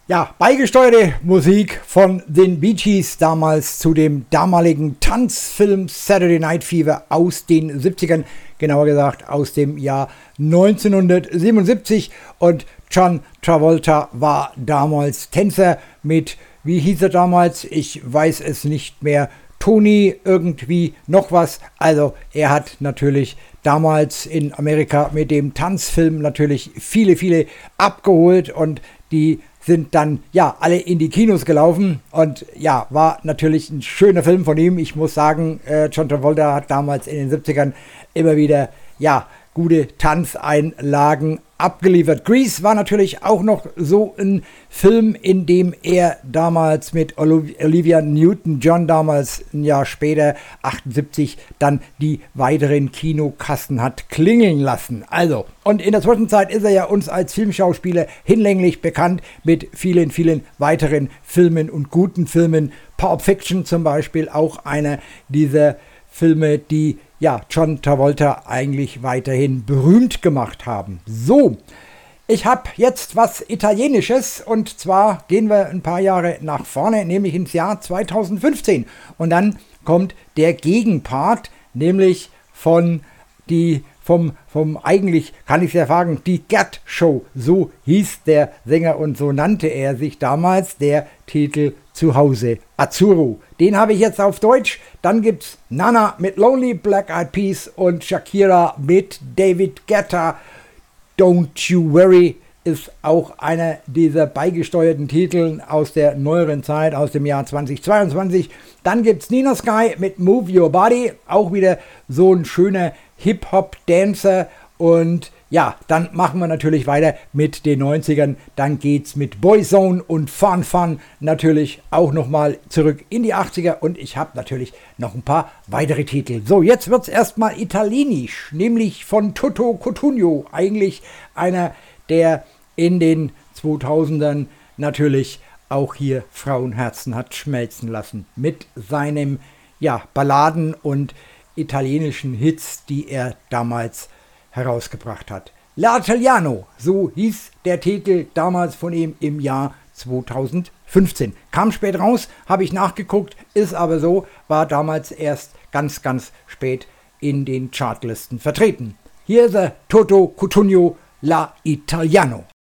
Ja, beigesteuerte Musik von den Bee Gees damals zu dem damaligen Tanzfilm Saturday Night Fever aus den 70ern, genauer gesagt aus dem Jahr 1977, und John Travolta war damals Tänzer mit, wie hieß er damals, ich weiß es nicht mehr, Tony irgendwie noch was. Also er hat natürlich damals in Amerika mit dem Tanzfilm natürlich viele abgeholt, und die sind dann ja alle in die Kinos gelaufen, und ja, war natürlich ein schöner Film von ihm. Ich muss sagen, John Travolta hat damals in den 70ern immer wieder ja gute Tanzeinlagen abgeliefert. Grease war natürlich auch noch so ein Film, in dem er damals mit Olivia Newton-John damals ein Jahr später, 78, dann die weiteren Kinokassen hat klingeln lassen. Also, und in der Zwischenzeit ist er ja uns als Filmschauspieler hinlänglich bekannt mit vielen weiteren Filmen und guten Filmen. Pulp Fiction zum Beispiel, auch einer dieser Filme, die ja John Travolta eigentlich weiterhin berühmt gemacht haben. So, ich habe jetzt was Italienisches, und zwar gehen wir ein paar Jahre nach vorne, nämlich ins Jahr 2015. Und dann kommt der Gegenpart, nämlich vom eigentlich, kann ich ja sagen, die Gert Show. So hieß der Sänger und so nannte er sich damals. Der Titel Zuhause Azzurro. Den habe ich jetzt auf Deutsch. Dann gibt's Nana mit Lonely Black Eyed Peas und Shakira mit David Guetta. Don't You Worry ist auch einer dieser beigesteuerten Titel aus der neueren Zeit, aus dem Jahr 2022. Dann gibt's Nina Sky mit Move Your Body. Auch wieder so ein schöner Hip-Hop-Dancer. Und ja, dann machen wir natürlich weiter mit den 90ern. Dann geht's mit Boyzone und Fun natürlich auch nochmal zurück in die 80er. Und ich habe natürlich noch ein paar weitere Titel. So, jetzt wird's erstmal italienisch, nämlich von Toto Cutugno. Eigentlich einer, der in den 2000ern natürlich auch hier Frauenherzen hat schmelzen lassen. Mit seinem, ja, Balladen und italienischen Hits, die er damals herausgebracht hat. L'Italiano, so hieß der Titel damals von ihm im Jahr 2015. Kam spät raus, habe ich nachgeguckt, ist aber so, war damals erst ganz spät in den Chartlisten vertreten. Hier ist er, Toto Cutugno, L'Italiano.